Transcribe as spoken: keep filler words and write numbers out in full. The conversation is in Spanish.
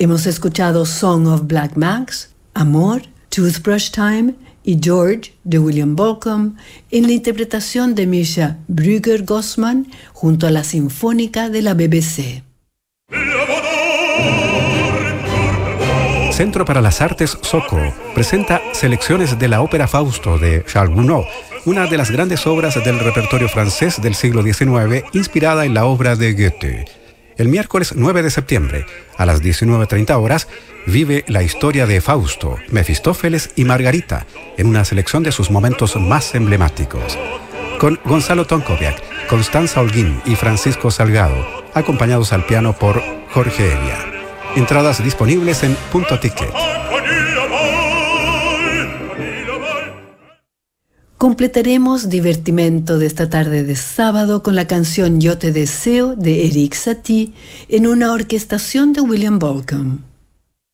Hemos escuchado Song of Black Max, Amor, Toothbrush Time y George de William Bolcom en la interpretación de Misha Brügger-Gossman junto a la Sinfónica de la B B C. Centro para las Artes Soco presenta selecciones de la ópera Fausto de Charles Gounod, una de las grandes obras del repertorio francés del siglo diecinueve, inspirada en la obra de Goethe. El miércoles nueve de septiembre, a las diecinueve treinta horas, vive la historia de Fausto, Mefistófeles y Margarita, en una selección de sus momentos más emblemáticos. Con Gonzalo Tonkoviak, Constanza Holguín y Francisco Salgado, acompañados al piano por Jorge Elia. Entradas disponibles en Punto Ticket. Completaremos divertimento de esta tarde de sábado con la canción Yo te deseo de Erik Satie en una orquestación de William Bolcom.